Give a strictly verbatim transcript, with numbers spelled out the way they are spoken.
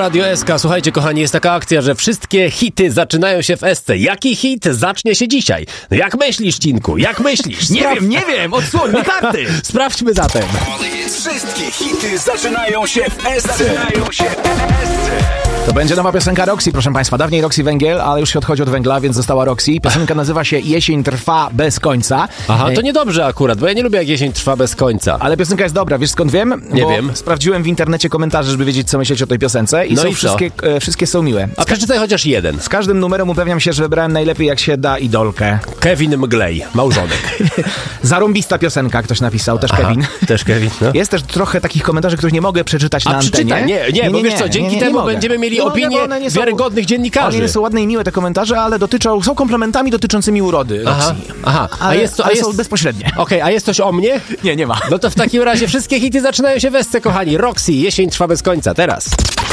Radio S K. Słuchajcie, kochani, jest taka akcja, że wszystkie hity zaczynają się w S C. Jaki hit zacznie się dzisiaj? No jak myślisz, Cinku? Jak myślisz? Nie wiem, nie wiem, odsłoń mi karty! Sprawdźmy zatem. Wszystkie hity zaczynają się w S C. Zaczynają się w S C. To będzie nowa piosenka Roxy, proszę Państwa. Dawniej Roxy Węgiel, ale już się odchodzi od węgla, więc została Roxy. Piosenka nazywa się Jesień trwa bez końca. Aha, to niedobrze akurat, bo ja nie lubię, jak jesień trwa bez końca. Ale piosenka jest dobra, wiesz skąd wiem? Nie Bo wiem. sprawdziłem w internecie komentarze, żeby wiedzieć, co myśleć o tej piosence. I No są i co? wszystkie, e, wszystkie są miłe. A przeczytaj chociaż jeden. Z każdym numerem upewniam się, że wybrałem najlepiej jak się da idolkę. Kevin Mglej, małżonek. Zarąbista piosenka, ktoś napisał, też Aha, Kevin. też Kevin, no. Jest też trochę takich komentarzy, których nie mogę przeczytać A na antenie. przeczytaj, nie, nie, bo wiesz co, dzięki temu mogę. będziemy mieli Nie mogę, opinię bo one nie są- wiarygodnych dziennikarzy. One są ładne i miłe te komentarze, ale dotyczą, są komplementami dotyczącymi urody Aha, Roxy. aha. A Ale, jest to- a ale jest- są bezpośrednie. Okej, a jest coś o mnie? Nie, nie ma. No to w takim razie wszystkie hity zaczynają się w S C, kochani. Roxy, jesień trwa bez końca, teraz.